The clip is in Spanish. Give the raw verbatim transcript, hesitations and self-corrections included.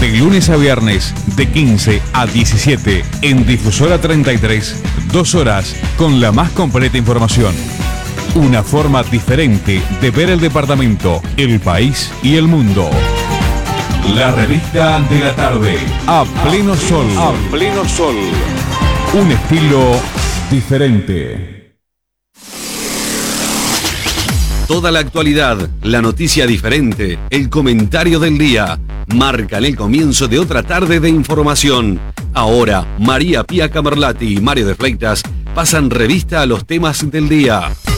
De lunes a viernes, de quince a diecisiete, en Difusora treinta y tres, dos horas con la más completa información. Una forma diferente de ver el departamento, el país y el mundo. La revista de la tarde, a pleno sol. A pleno sol. Un estilo diferente. Toda la actualidad, la noticia diferente, el comentario del día, marcan el comienzo de otra tarde de información. Ahora, María Pía Camerlati y Mario de Fleitas pasan revista a los temas del día.